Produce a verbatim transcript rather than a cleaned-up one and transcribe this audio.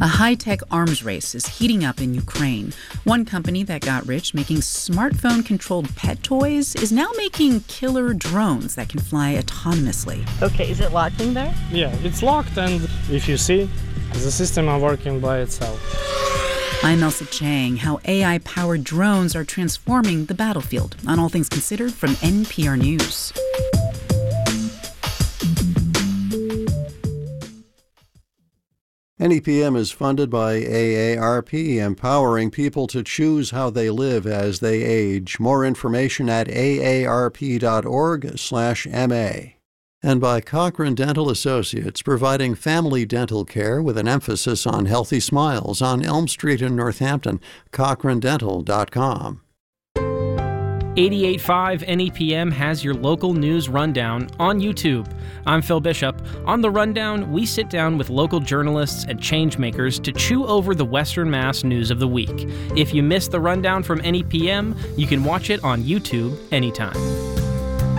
A high-tech arms race is heating up in Ukraine. One company that got rich making smartphone-controlled pet toys is now making killer drones that can fly autonomously. Okay, is it locked in there? Yeah, it's locked, and if you see, the system is working by itself. I'm Elsa Chang. How A I-powered drones are transforming the battlefield on All Things Considered from N P R News. N E P M is funded by A A R P, empowering people to choose how they live as they age. More information at aarp.org slash MA. And by Cochrane Dental Associates, providing family dental care with an emphasis on healthy smiles on Elm Street in Northampton, cochrane dental dot com. eighty-eight point five N E P M has your local news rundown on YouTube. I'm Phil Bishop. On The Rundown, we sit down with local journalists and changemakers to chew over the Western Mass news of the week. If you missed The Rundown from N E P M, you can watch it on YouTube anytime.